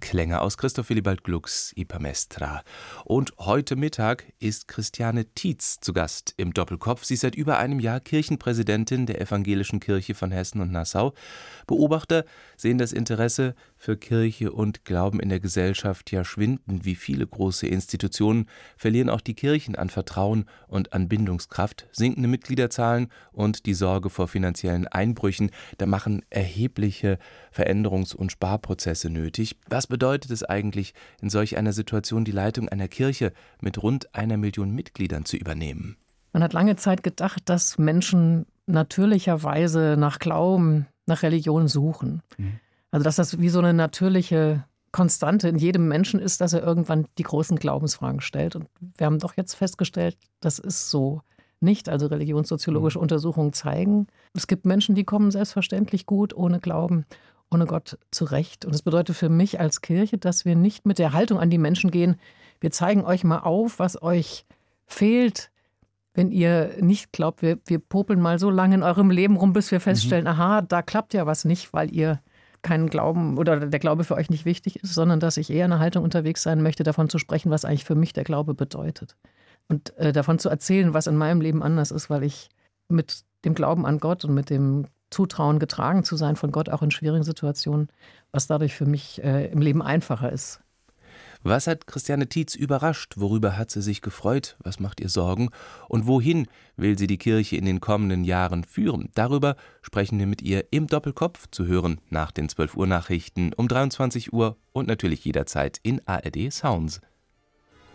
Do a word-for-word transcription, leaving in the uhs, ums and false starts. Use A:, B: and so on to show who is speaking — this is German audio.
A: Klänge aus Christoph Willibald Glucks Ipermestra. Und heute Mittag ist Christiane Tietz zu Gast im Doppelkopf. Sie ist seit über einem Jahr Kirchenpräsidentin der Evangelischen Kirche von Hessen und Nassau. Beobachter sehen das Interesse für Kirche und Glauben in der Gesellschaft ja schwinden. Wie viele große Institutionen verlieren auch die Kirchen an Vertrauen und an Bindungskraft. Sinkende Mitgliederzahlen und die Sorge vor finanziellen Einbrüchen, da machen erhebliche Veränderungs- und Sparprozesse nötig. Was bedeutet es eigentlich, in solch einer Situation die Leitung einer Kirche mit rund einer Million Mitgliedern zu übernehmen?
B: Man hat lange Zeit gedacht, dass Menschen natürlicherweise nach Glauben, nach Religion suchen. Mhm. Also dass das wie so eine natürliche Konstante in jedem Menschen ist, dass er irgendwann die großen Glaubensfragen stellt. Und wir haben doch jetzt festgestellt, das ist so nicht. Also religionssoziologische mhm. Untersuchungen zeigen, es gibt Menschen, die kommen selbstverständlich gut ohne Glauben, ohne Gott zurecht. Und das bedeutet für mich als Kirche, dass wir nicht mit der Haltung an die Menschen gehen, wir zeigen euch mal auf, was euch fehlt, wenn ihr nicht glaubt, wir, wir popeln mal so lange in eurem Leben rum, bis wir feststellen, mhm. aha, da klappt ja was nicht, weil ihr keinen Glauben oder der Glaube für euch nicht wichtig ist, sondern dass ich eher in einer Haltung unterwegs sein möchte, davon zu sprechen, was eigentlich für mich der Glaube bedeutet. Und äh, davon zu erzählen, was in meinem Leben anders ist, weil ich mit dem Glauben an Gott und mit dem Zutrauen, getragen zu sein von Gott, auch in schwierigen Situationen, was dadurch für mich äh, im Leben einfacher ist.
A: Was hat Christiane Tietz überrascht? Worüber hat sie sich gefreut? Was macht ihr Sorgen? Und wohin will sie die Kirche in den kommenden Jahren führen? Darüber sprechen wir mit ihr im Doppelkopf, zu hören nach den zwölf Uhr Nachrichten um dreiundzwanzig Uhr und natürlich jederzeit in A R D Sounds.